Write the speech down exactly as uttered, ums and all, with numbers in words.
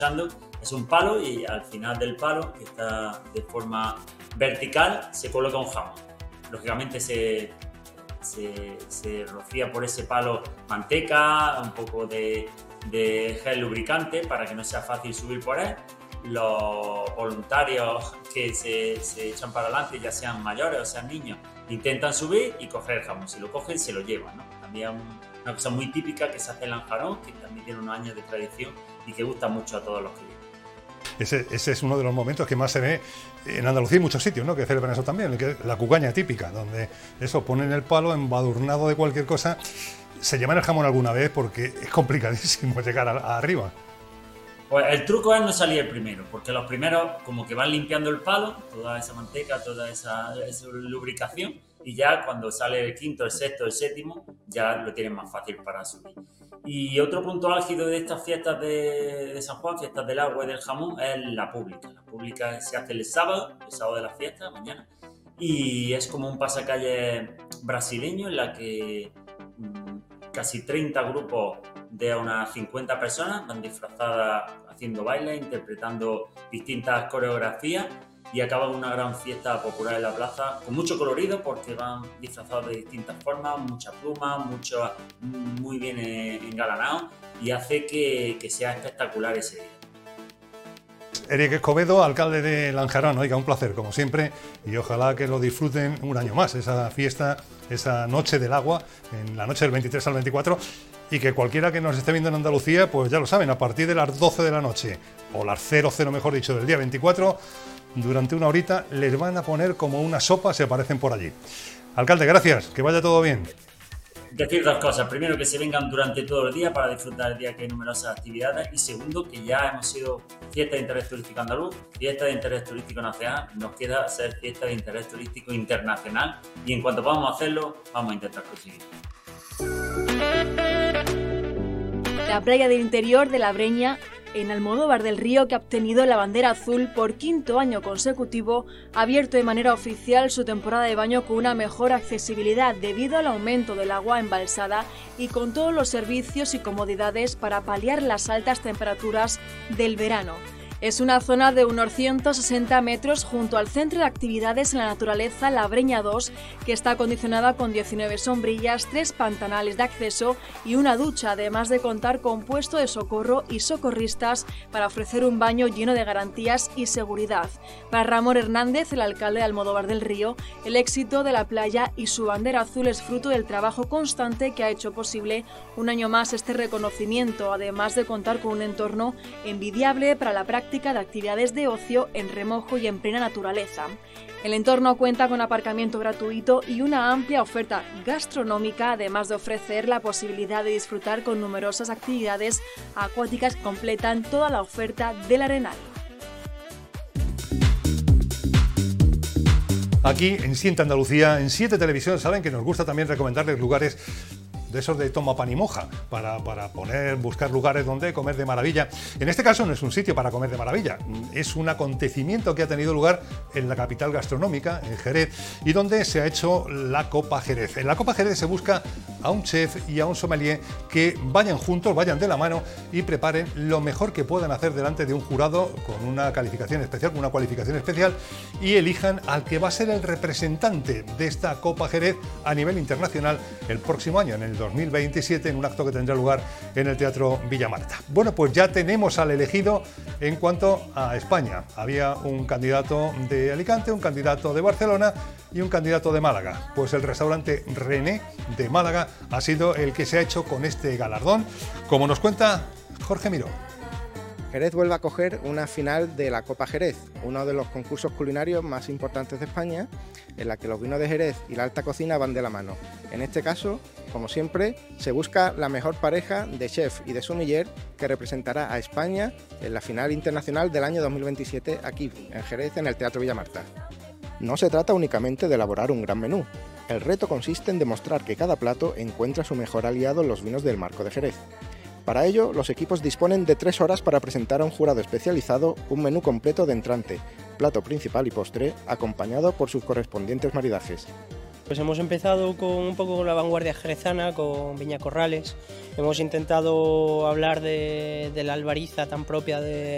Es un palo y al final del palo, que está de forma vertical, se coloca un jamón. Lógicamente se, se, se rocía por ese palo manteca, un poco de, de gel lubricante para que no sea fácil subir por él. Los voluntarios que se, se echan para adelante, ya sean mayores o sean niños, intentan subir y coger el jamón. Si lo cogen, se lo llevan, ¿no? También una cosa muy típica que se hace en Lanjarón, que también tiene unos años de tradición y que gusta mucho a todos los que vienen. Ese, ese es uno de los momentos que más se ve en Andalucía y muchos sitios, ¿no?, que celebran eso también, que es la cucaña típica, donde eso ponen el palo embadurnado de cualquier cosa. ¿Se llevan el jamón alguna vez? Porque es complicadísimo llegar a, a arriba. Pues el truco es no salir el primero, porque los primeros como que van limpiando el palo, toda esa manteca, toda esa, esa lubricación, y ya cuando sale el quinto, el sexto, el séptimo, ya lo tienen más fácil para subir. Y otro punto álgido de estas fiestas de, de San Juan, fiestas del agua y del jamón, es la pública. La pública se hace el sábado, el sábado de la fiesta, mañana, y es como un pasacalle brasileño en la que mmm, casi treinta grupos de unas cincuenta personas van disfrazadas haciendo baile, interpretando distintas coreografías y acaban una gran fiesta popular en la plaza con mucho colorido porque van disfrazados de distintas formas, muchas plumas, mucho, muy bien engalanados y hace que, que sea espectacular ese día. Eric Escobedo, alcalde de Lanjarón, oiga, un placer como siempre y ojalá que lo disfruten un año más, esa fiesta, esa noche del agua, en la noche del veintitrés al veinticuatro, y que cualquiera que nos esté viendo en Andalucía, pues ya lo saben, a partir de las doce de la noche, o las cero cero mejor dicho, del día veinticuatro, durante una horita les van a poner como una sopa, se aparecen por allí. Alcalde, gracias, que vaya todo bien. Decir dos cosas. Primero, que se vengan durante todo el día para disfrutar el día, que hay numerosas actividades. Y segundo, que ya hemos sido fiesta de interés turístico andaluz, fiesta de interés turístico nacional. Nos queda ser fiesta de interés turístico internacional. Y en cuanto podamos hacerlo, vamos a intentar conseguirlo. La playa del interior de La Breña, en Almodóvar del Río, que ha obtenido la bandera azul por quinto año consecutivo, ha abierto de manera oficial su temporada de baño con una mejor accesibilidad debido al aumento del agua embalsada y con todos los servicios y comodidades para paliar las altas temperaturas del verano. Es una zona de unos ciento sesenta metros junto al Centro de Actividades en la Naturaleza La Breña dos, que está acondicionada con diecinueve sombrillas, tres pantanales de acceso y una ducha, además de contar con puesto de socorro y socorristas para ofrecer un baño lleno de garantías y seguridad. Para Ramón Hernández, el alcalde de Almodóvar del Río, el éxito de la playa y su bandera azul es fruto del trabajo constante que ha hecho posible un año más este reconocimiento, además de contar con un entorno envidiable para la práctica de actividades de ocio en remojo y en plena naturaleza. El entorno cuenta con aparcamiento gratuito y una amplia oferta gastronómica, además de ofrecer la posibilidad de disfrutar con numerosas actividades acuáticas que completan toda la oferta del Arenal. Aquí en Siente Andalucía, en Siete Televisión, saben que nos gusta también recomendarles lugares de esos de toma pan y moja, para, para poner, buscar lugares donde comer de maravilla. En este caso no es un sitio para comer de maravilla, es un acontecimiento que ha tenido lugar en la capital gastronómica, en Jerez, y donde se ha hecho la Copa Jerez. En la Copa Jerez se busca a un chef y a un sommelier que vayan juntos, vayan de la mano y preparen lo mejor que puedan hacer delante de un jurado con una calificación especial, con una cualificación especial, y elijan al que va a ser el representante de esta Copa Jerez a nivel internacional el próximo año, en el dos mil veintisiete, en un acto que tendrá lugar en el Teatro Villamarta. Bueno, pues ya tenemos al elegido en cuanto a España. Había un candidato de Alicante, un candidato de Barcelona y un candidato de Málaga. Pues el restaurante René de Málaga ha sido el que se ha hecho con este galardón, como nos cuenta Jorge Miró. Jerez vuelve a acoger una final de la Copa Jerez, uno de los concursos culinarios más importantes de España, en la que los vinos de Jerez y la alta cocina van de la mano. En este caso, como siempre, se busca la mejor pareja de chef y de sommelier que representará a España en la final internacional del año dos mil veintisiete aquí, en Jerez, en el Teatro Villamarta. No se trata únicamente de elaborar un gran menú. El reto consiste en demostrar que cada plato encuentra su mejor aliado en los vinos del Marco de Jerez. Para ello, los equipos disponen de tres horas para presentar a un jurado especializado un menú completo de entrante, plato principal y postre, acompañado por sus correspondientes maridajes. Pues hemos empezado con un poco con la vanguardia jerezana, con Viña Corrales. Hemos intentado hablar de, de la albariza tan propia de,